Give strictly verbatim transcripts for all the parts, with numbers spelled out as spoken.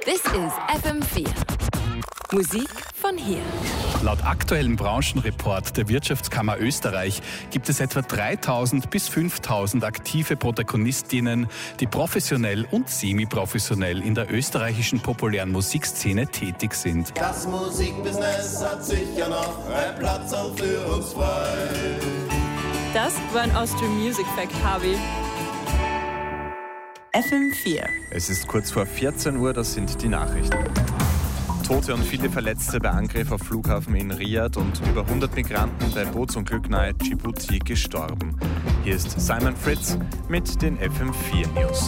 This is F M vier. Musik von hier. Laut aktuellem Branchenreport der Wirtschaftskammer Österreich gibt es etwa dreitausend bis fünftausend aktive Protagonistinnen, die professionell und semi-professionell in der österreichischen populären Musikszene tätig sind. Das Musikbusiness hat sicher noch einen Platz auch für uns frei. Das war ein Austrian Music Fact, Harvey. F M vier. Es ist kurz vor vierzehn Uhr, das sind die Nachrichten. Tote und viele Verletzte bei Angriff auf Flughafen in Riyadh und über hundert Migranten bei Bootsunglück nahe Djibouti gestorben. Hier ist Simon Fritz mit den F M vier News.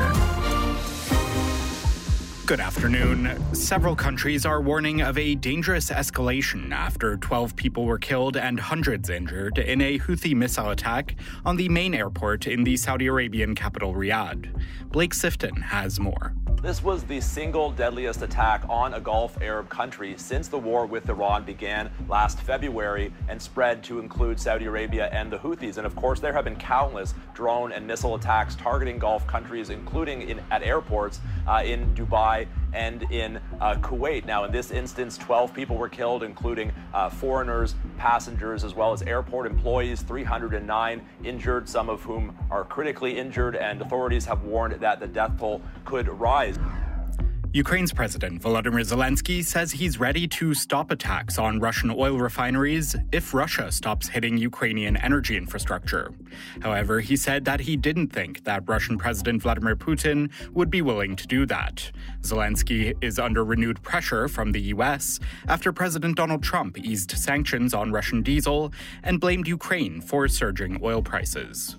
Good afternoon. Several countries are warning of a dangerous escalation after twelve people were killed and hundreds injured in a Houthi missile attack on the main airport in the Saudi Arabian capital Riyadh. Blake Sifton has more. This was the single deadliest attack on a Gulf Arab country since the war with Iran began last February and spread to include Saudi Arabia and the Houthis. And of course, there have been countless drone and missile attacks targeting Gulf countries, including in, at airports uh, in Dubai and in uh, Kuwait. Now, in this instance, twelve people were killed, including uh, foreigners, passengers, as well as airport employees, three hundred nine injured, some of whom are critically injured, and authorities have warned that the death toll could rise. Ukraine's President Volodymyr Zelensky says he's ready to stop attacks on Russian oil refineries if Russia stops hitting Ukrainian energy infrastructure. However, he said that he didn't think that Russian President Vladimir Putin would be willing to do that. Zelensky is under renewed pressure from the U S after President Donald Trump eased sanctions on Russian diesel and blamed Ukraine for surging oil prices.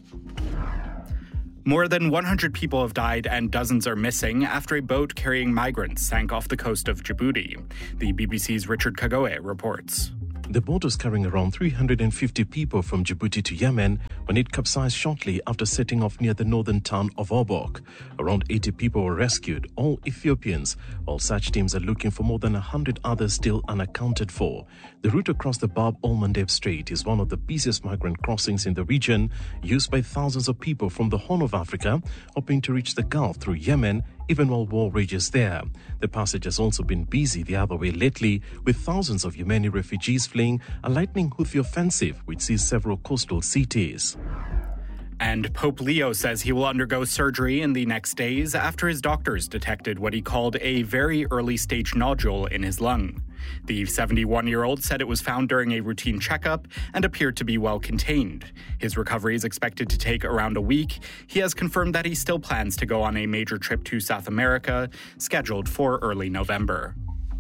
More than one hundred people have died and dozens are missing after a boat carrying migrants sank off the coast of Djibouti. The B B C's Richard Kagoe reports. The boat was carrying around three hundred fifty people from Djibouti to Yemen when it capsized shortly after setting off near the northern town of Obok. Around eighty people were rescued, all Ethiopians, while search teams are looking for more than one hundred others still unaccounted for. The route across the Bab el-Mandeb Strait is one of the busiest migrant crossings in the region, used by thousands of people from the Horn of Africa, hoping to reach the Gulf through Yemen, even while war rages there. The passage has also been busy the other way lately, with thousands of Yemeni refugees fleeing a lightning Houthi offensive which sees several coastal cities. And Pope Leo says he will undergo surgery in the next days after his doctors detected what he called a very early-stage nodule in his lung. The seventy-one-year-old said it was found during a routine checkup and appeared to be well contained. His recovery is expected to take around a week. He has confirmed that he still plans to go on a major trip to South America, scheduled for early November.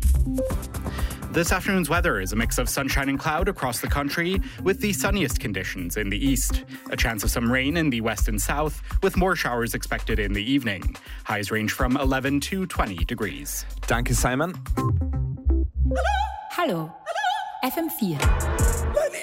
This afternoon's weather is a mix of sunshine and cloud across the country, with the sunniest conditions in the east. A chance of some rain in the west and south, with more showers expected in the evening. Highs range from eleven to twenty degrees. Danke, Simon. Hallo, F M vier.